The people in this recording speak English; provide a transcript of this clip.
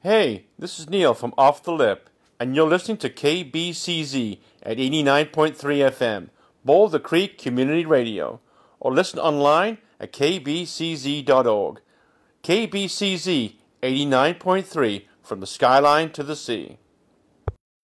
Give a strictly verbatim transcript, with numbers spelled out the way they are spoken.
Hey, this is Neil from Off the Lip, and you're listening to K B C Z at eighty-nine point three F M, Boulder Creek Community Radio, or listen online at k b c z dot org. K B C Z eighty-nine point three, from the skyline to the sea.